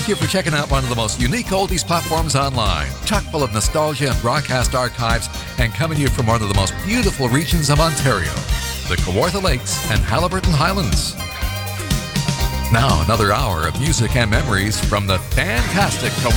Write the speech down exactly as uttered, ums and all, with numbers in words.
you for checking out one of the most unique oldies platforms online, chock full of nostalgia and broadcast archives, and coming to you from one of the most beautiful regions of Ontario, the Kawartha Lakes and Haliburton Highlands. Now, another hour of music and memories from the fantastic Kawartha